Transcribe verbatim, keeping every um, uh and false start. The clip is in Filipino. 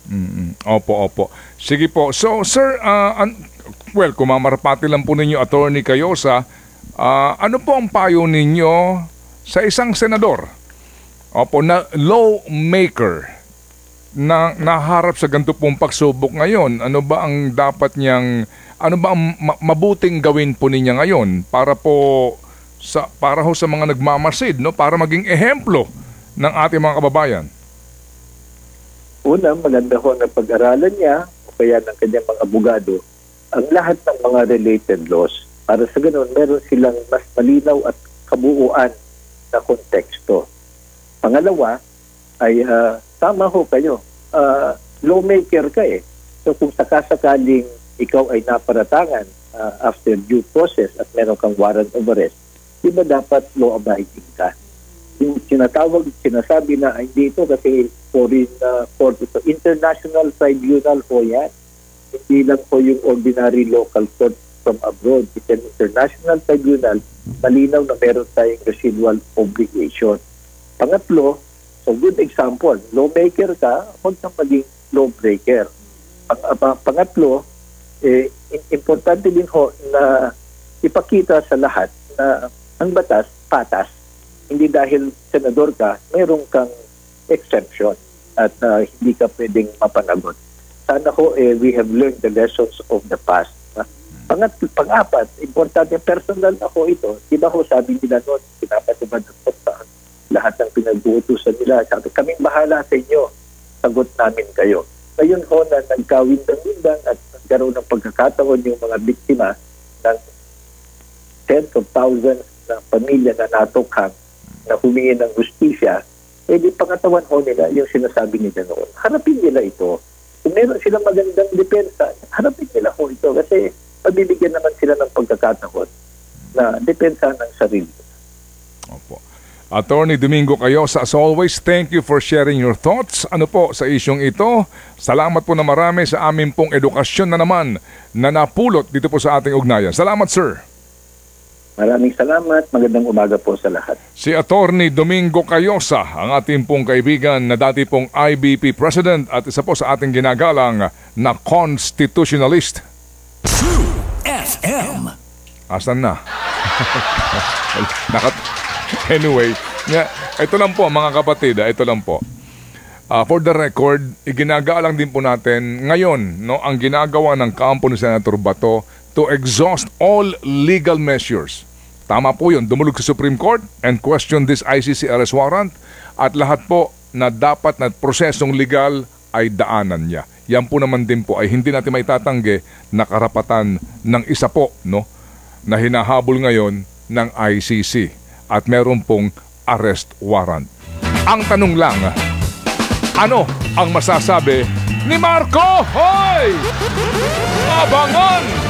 Mm-mm. Opo, opo. Sige po. So, sir, ah, an- well, kung mamarapati lang po ninyo, Attorney Cayosa, ah, ano po ang payo ninyo sa isang senador? Opo, na lawmaker na naharap sa ganito pong pagsubok ngayon. Ano ba ang dapat niyang, ano ba ang ma- mabuting gawin po niya ngayon para po sa para ho sa mga nagmamasid, no, para maging ehemplo ng ating mga kababayan? Una, maganda ho na pag-aralan niya o kaya ng kanyang mga abogado ang lahat ng mga related laws para sa ganun meron silang mas malinaw at kabuuan na konteksto. Pangalawa ay uh, tama ho kayo. Uh, lawmaker ka eh. So kung sakasakaling ikaw ay naparatangan uh, after due process at meron kang warrant of arrest, di ba dapat law-abiding ka? Yung sinatawag, sinasabi na hindi ito kasi foreign uh, court ito. International tribunal po yan. Hindi lang po yung ordinary local court from abroad. It's an international tribunal. Malinaw na meron tayong residual obligation. Pangatlo, so good example, lawmaker ka, huwag kang maging lawbreaker. Pang, uh, pangatlo, eh, importante din ho na ipakita sa lahat na ang batas, patas. Hindi dahil senador ka, mayroon kang exemption at uh, hindi ka pwedeng mapanagot. Sana ho, eh, we have learned the lessons of the past. Uh, pangat, pang-apat, importante, personal ako ito. Diba ho, sabi nila noon, pinapatubad ako sa lahat ng pinag-uutusan nila. Sabi, kaming bahala sa inyo. Sagot namin kayo. Ngayon ho na nagkawindang-windang at nagkaroon ng pagkakataon yung mga biktima ng tens of thousands na pamilya na natukhang na humingi ng justisya, eh di pangatawan ho nila yung sinasabi nila noon. Harapin nila ito. Kung meron silang magandang depensa, harapin nila ho ito kasi mabibigyan naman sila ng pagkakataon na depensa ng sarili. Opo. Attorney Domingo Cayosa, as always, thank you for sharing your thoughts. Ano po sa isyong ito? Salamat po na marami sa amin pong edukasyon na naman na napulot dito po sa ating ugnayan. Salamat, sir. Maraming salamat. Magandang umaga po sa lahat. Si Attorney Domingo Cayosa, ang ating pong kaibigan na dati pong I B P President at isa po sa ating ginagalang na constitutionalist. True F M. Asan na? Nakat Anyway, nga, ito lang po mga kapatid, ito lang po. Uh, for the record, iginagalang din po natin ngayon, no, ang ginagawa ng kampo ni Senator Bato to exhaust all legal measures. Tama po yun, dumulog sa Supreme Court and question this I C C arrest warrant at lahat po na dapat na prosesong legal ay daanan niya. Yan po naman din po ay hindi natin maitatanggi na karapatan ng isa po, no, na hinahabol ngayon ng I C C. At meron pong arrest warrant. Ang tanong lang, ano ang masasabi ni Marco? Hoy! Abangan!